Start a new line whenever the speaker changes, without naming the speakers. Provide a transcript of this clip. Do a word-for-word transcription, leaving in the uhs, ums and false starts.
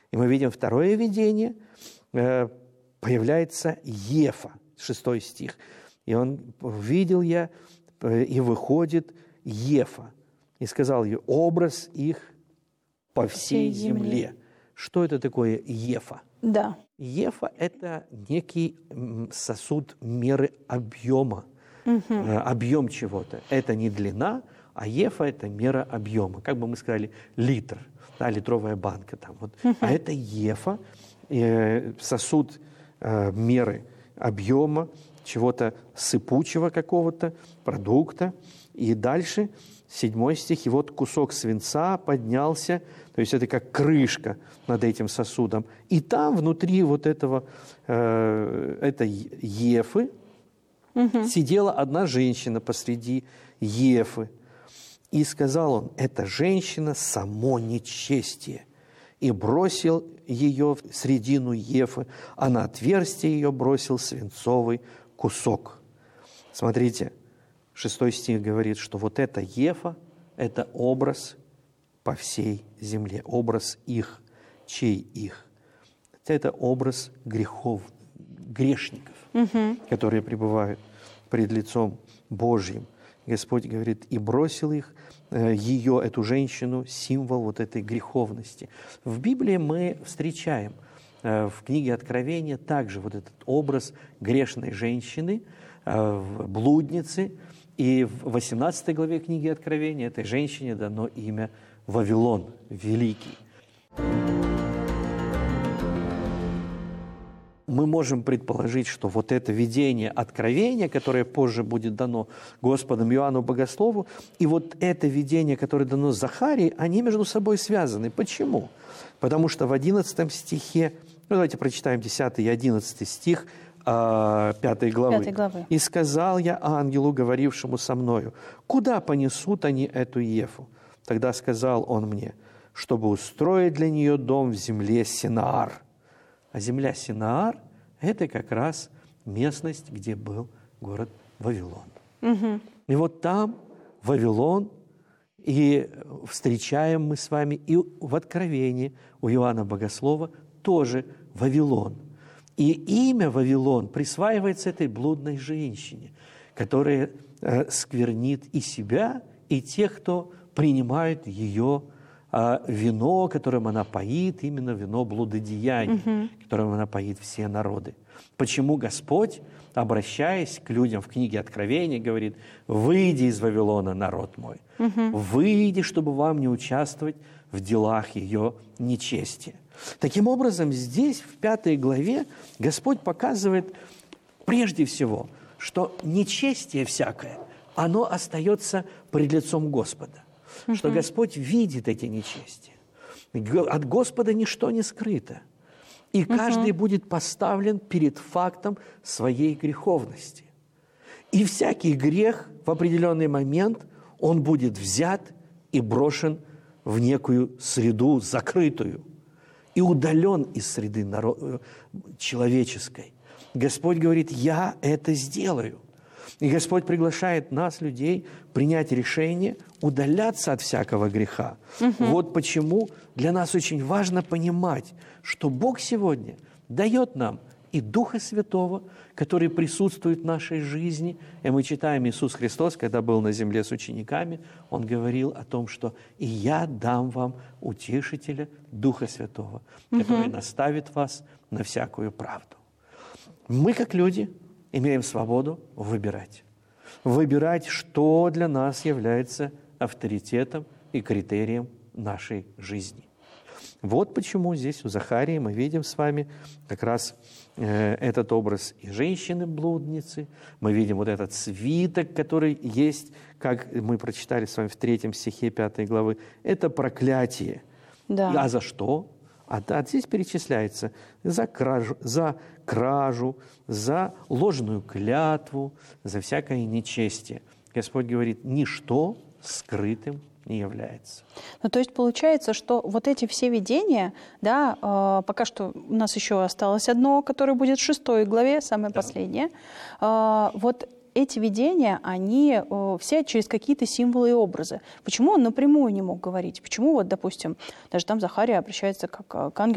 И мы видим второе видение, появляется Ефа, шестой стих. И он видел я, и выходит Ефа, и сказал ей: образ их по всей земле. земле. Что это такое Ефа?
Да.
Ефа – это некий сосуд меры объема, угу. объем чего-то. Это не длина, а Ефа – это мера объема. Как бы мы сказали, литр, да, литровая банка. Там, вот. Угу. А это Ефа, э, сосуд э, меры объема, чего-то сыпучего какого-то, продукта. И дальше седьмой стих, и вот кусок свинца поднялся, то есть это как крышка над этим сосудом. И там внутри вот этого, э, этой Ефы угу. сидела одна женщина посреди Ефы. И сказал он: эта женщина само нечестие. И бросил ее в середину Ефы, а на отверстие ее бросил свинцовый кусок. Смотрите, шестой стих говорит, что вот эта Ефа – это образ по всей земле, образ их, чей их. Это образ грехов, грешников, угу. которые пребывают пред лицом Божьим. Господь говорит: и бросил их, ее, эту женщину, символ вот этой греховности. В Библии мы встречаем в книге Откровения также вот этот образ грешной женщины, блудницы. И в восемнадцатой главе книги Откровения этой женщине дано имя Вавилон Великий. Мы можем предположить, что вот это видение Откровения, которое позже будет дано Господом Иоанну Богослову, и вот это видение, которое дано Захарии, они между собой связаны. Почему? Потому что в одиннадцатом стихе, ну давайте прочитаем десятый и одиннадцатый стих пятой главы.
пятой главы.
«И сказал я ангелу, говорившему со мною: куда понесут они эту Ефу? Тогда сказал он мне: чтобы устроить для нее дом в земле Синаар». А земля Синаар – это как раз местность, где был город Вавилон. Угу. И вот там Вавилон, и встречаем мы с вами и в Откровении у Иоанна Богослова тоже Вавилон. И имя Вавилон присваивается этой блудной женщине, которая э, сквернит и себя, и тех, кто принимает ее а вино, которым она поит, именно вино блудодеяний, угу. которым она поит все народы. Почему Господь, обращаясь к людям в книге Откровения, говорит: «Выйди из Вавилона, народ мой, угу. выйди, чтобы вам не участвовать в делах ее нечестия». Таким образом, здесь, в пятой главе, Господь показывает прежде всего, что нечестие всякое, оно остается пред лицом Господа. Uh-huh. Что Господь видит эти нечестия. От Господа ничто не скрыто. И uh-huh. каждый будет поставлен перед фактом своей греховности. И всякий грех в определенный момент, он будет взят и брошен в некую среду закрытую и удален из среды народ... человеческой. Господь говорит: «Я это сделаю». И Господь приглашает нас, людей, принять решение удаляться от всякого греха. Угу. Вот почему для нас очень важно понимать, что Бог сегодня дает нам и Духа Святого, который присутствует в нашей жизни. И мы читаем, Иисус Христос, когда был на земле с учениками, Он говорил о том, что «И я дам вам Утешителя, Духа Святого, который угу. наставит вас на всякую правду». Мы, как люди, имеем свободу выбирать. Выбирать, что для нас является авторитетом и критерием нашей жизни. Вот почему здесь у Захарии мы видим с вами как раз э, этот образ и женщины-блудницы. Мы видим вот этот свиток, который есть, как мы прочитали с вами в третьем стихе пятой главы. Это проклятие. Да. А за что? А, а здесь перечисляется за кражу, за кражу, за ложную клятву, за всякое нечестие. Господь говорит: ничто скрытым не является.
Ну, то есть получается, что вот эти все видения, да, э, пока что у нас еще осталось одно, которое будет в шестой главе, самое да. последнее. Э, вот эти видения, они э, все через какие-то символы и образы. Почему он напрямую не мог говорить? Почему, вот, допустим, даже там Захария обращается как к ангелу